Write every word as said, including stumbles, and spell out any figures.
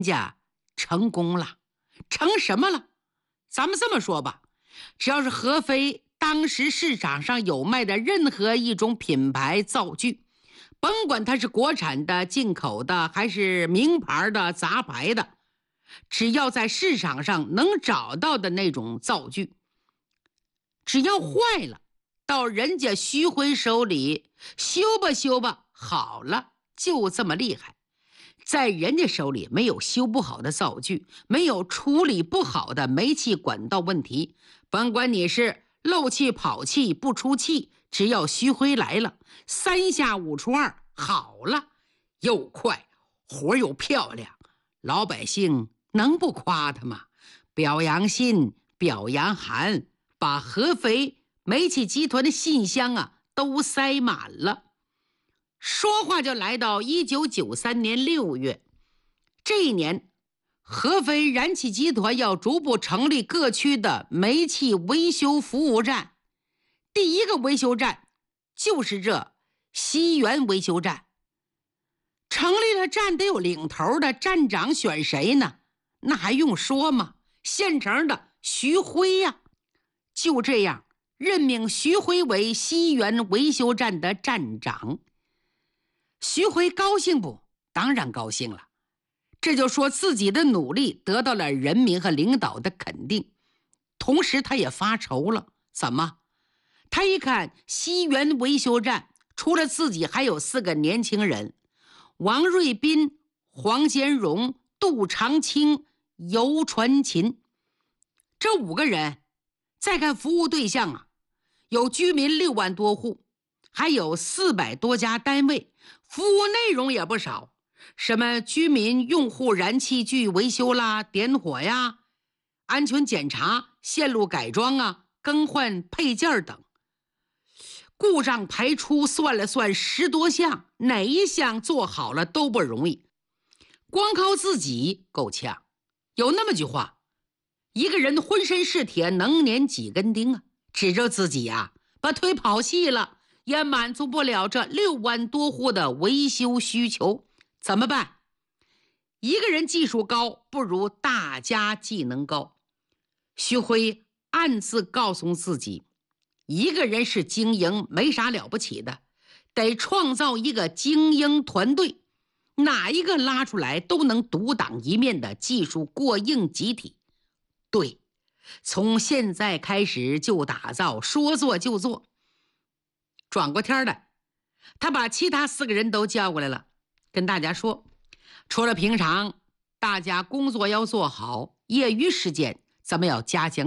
家成功了，成什么了？咱们这么说吧，只要是合肥当时市场上有卖的任何一种品牌灶具，甭管它是国产的、进口的，还是名牌的、杂牌的，只要在市场上能找到的那种灶具，只要坏了，到人家徐辉手里修吧修吧，好了，就这么厉害。在人家手里没有修不好的灶具，没有处理不好的煤气管道问题，甭管你是漏气跑气不出气，只要徐辉来了，三下五除二，好了，又快，活又漂亮，老百姓能不夸他吗？表扬信，表扬函，把合肥煤气集团的信箱啊都塞满了。说话就来到一九九三年六月，这一年，合肥燃气集团要逐步成立各区的煤气维修服务站。第一个维修站就是这西源维修站。成立了站得有领头的，站长选谁呢？那还用说吗？现成的徐辉呀、啊。就这样任命徐辉为西源维修站的站长。徐辉高兴不？当然高兴了。这就说自己的努力得到了人民和领导的肯定，同时他也发愁了。怎么？他一看西源维修站除了自己还有四个年轻人，王瑞斌、黄坚荣、杜长青、尤传琴，这五个人。再看服务对象啊，有居民六万多户，还有四百多家单位，服务内容也不少，什么居民用户燃气具维修啦、点火呀、安全检查、线路改装啊、更换配件等。故障排除算了算十多项，哪一项做好了都不容易，光靠自己够呛。有那么句话，一个人浑身是铁，能粘几根钉啊？指着自己呀、啊，把腿跑细了，也满足不了这六万多户的维修需求。怎么办？一个人技术高，不如大家技能高。徐辉暗自告诉自己，一个人是精英，没啥了不起的，得创造一个精英团队，哪一个拉出来都能独当一面的技术过硬集体。对，从现在开始就打造，说做就做。转过天来，他把其他四个人都叫过来了，跟大家说，除了平常大家工作要做好，业余时间咱们要加强